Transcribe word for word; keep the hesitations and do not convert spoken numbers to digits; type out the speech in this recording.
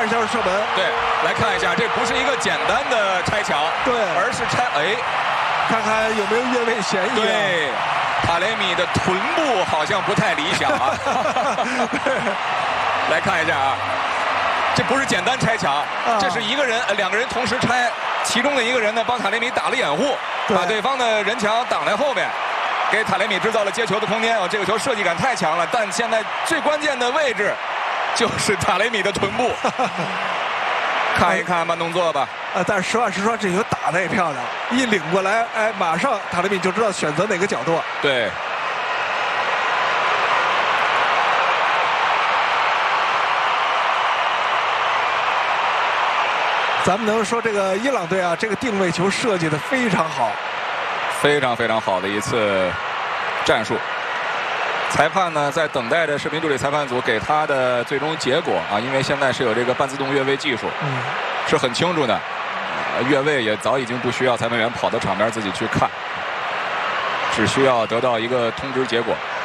下射门。 对，来看一下，这不是一个简单的拆墙， 对， 而是拆哎， 看看有没有越位嫌疑、啊。 对，塔雷米的臀部好像不太理想啊。来看一下啊，这不是简单拆墙，啊、这是一个人、呃、两个人同时拆，其中的一个人呢帮塔雷米打了掩护，对把对方的人墙挡在后面。给塔雷米制造了接球的空间哦，这个球设计感太强了，但现在最关键的位置就是塔雷米的臀部。看一看慢动作吧。 呃，但是实话实说，这球打得也漂亮，一领过来，哎，马上塔雷米就知道选择哪个角度。 对。 咱们能说这个伊朗队啊，这个定位球设计的非常好。 非常非常好的一次战术。裁判呢在等待着视频助理裁判组给他的最终结果啊，因为现在是有这个半自动越位技术，嗯，是很清楚的。呃、越位也早已经不需要裁判员跑到场边自己去看，只需要得到一个通知结果。